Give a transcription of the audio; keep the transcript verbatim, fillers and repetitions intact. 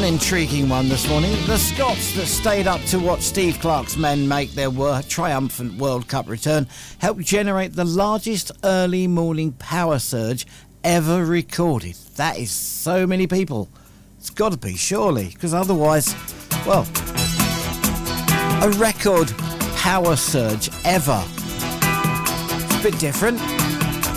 an intriguing one this morning. The Scots that stayed up to watch Steve Clarke's men make their wor- triumphant World Cup return helped generate the largest early morning power surge ever recorded. That is so many people. It's got to be, surely, because otherwise, well, a record power surge ever. It's a bit different.